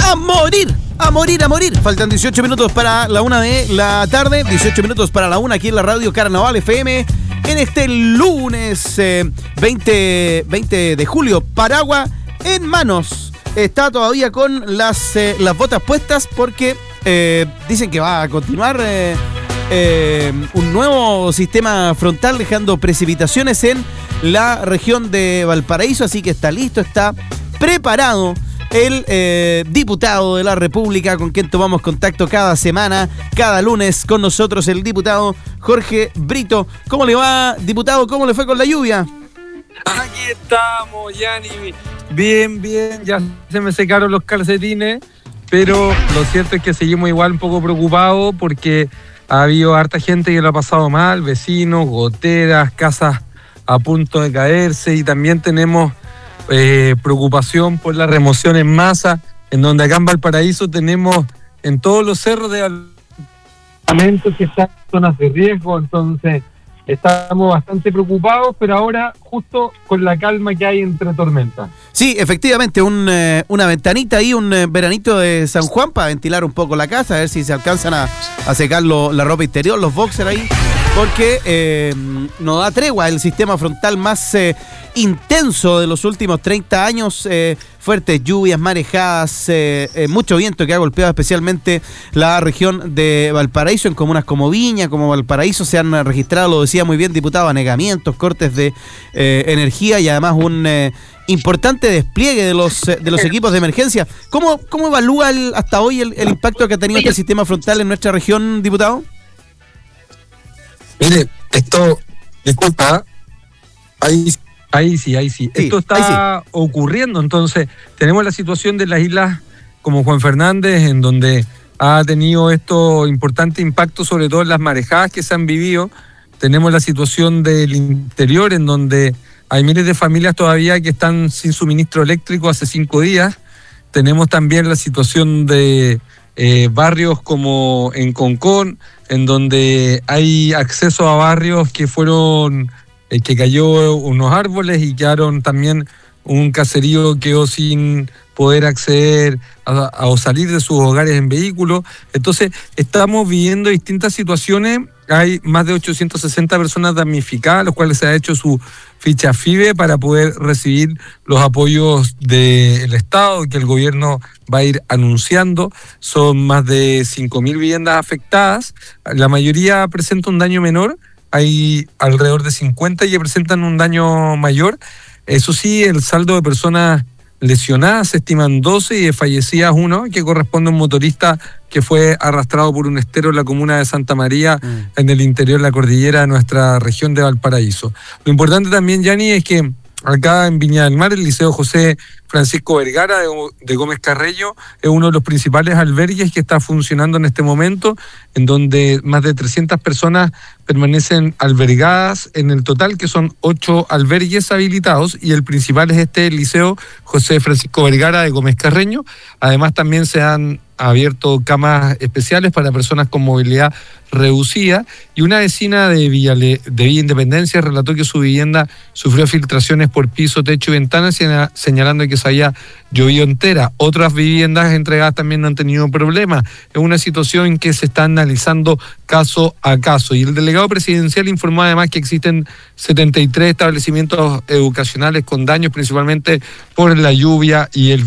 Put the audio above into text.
a morir, a morir, a morir. Faltan 18 minutos para la 1 de la tarde, 18 minutos para la 1 aquí en la radio Carnaval FM. En este lunes 20 de julio, Paragua en manos. Está todavía con las botas puestas porque dicen que va a continuar un nuevo sistema frontal dejando precipitaciones en la región de Valparaíso, así que está listo, está preparado el diputado de la República con quien tomamos contacto cada semana, cada lunes con nosotros, el diputado Jorge Brito. ¿Cómo le va, diputado? ¿Cómo le fue con la lluvia? Aquí estamos, Yanni. Bien, ya se me secaron los calcetines, pero lo cierto es que seguimos igual un poco preocupados porque ha habido harta gente que lo ha pasado mal, vecinos, goteras, casas a punto de caerse, y también tenemos preocupación por la remoción en masa, en donde acá en Valparaíso tenemos en todos los cerros de Valparaíso que están en zonas de riesgo, entonces estamos bastante preocupados, pero ahora justo con la calma que hay entre tormentas. Sí, efectivamente, una ventanita ahí, un veranito de San Juan para ventilar un poco la casa, a ver si se alcanzan a secar la ropa interior, los boxers ahí, porque no da tregua el sistema frontal más intenso de los últimos 30 años, fuertes lluvias, marejadas, mucho viento que ha golpeado especialmente la región de Valparaíso. En comunas como Viña, como Valparaíso se han registrado, lo decía muy bien diputado, anegamientos, cortes de energía y además un importante despliegue de los equipos de emergencia. ¿Cómo evalúa hasta hoy el impacto que ha tenido este sistema frontal en nuestra región, diputado? Mire, esto, disculpa, ahí sí. Esto está ocurriendo, entonces tenemos la situación de las islas como Juan Fernández, en donde ha tenido esto importante impacto, sobre todo en las marejadas que se han vivido. Tenemos la situación del interior, en donde hay miles de familias todavía que están sin suministro eléctrico hace 5 días. Tenemos también la situación de barrios como en Concón, en donde hay acceso a barrios que fueron, que cayó unos árboles y quedaron también, un caserío quedó sin poder acceder o salir de sus hogares en vehículos. Entonces estamos viviendo distintas situaciones. Hay más de 860 personas damnificadas, los cuales se ha hecho su ficha FIBE para poder recibir los apoyos del Estado que el gobierno va a ir anunciando. Son más de 5.000 viviendas afectadas. La mayoría presenta un daño menor. Hay alrededor de 50 que presentan un daño mayor. Eso sí, el saldo de personas lesionadas se estiman 12 y de fallecidas 1, que corresponde a un motorista que fue arrastrado por un estero en la comuna de Santa María, en el interior de la cordillera de nuestra región de Valparaíso. Lo importante también, Yanni, es que acá en Viña del Mar, el Liceo José Francisco Vergara de Gómez Carreño es uno de los principales albergues que está funcionando en este momento, en donde más de 300 personas permanecen albergadas en el total, que son 8 albergues habilitados, y el principal es el Liceo José Francisco Vergara de Gómez Carreño. Además también se han abierto camas especiales para personas con movilidad reducida, y una vecina de Villa Independencia relató que su vivienda sufrió filtraciones por piso, techo y ventanas, señalando que se había llovido entera. Otras viviendas entregadas también no han tenido problemas. Es una situación que se está analizando caso a caso, y el delegado presidencial informó además que existen 73 establecimientos educacionales con daños, principalmente por la lluvia y el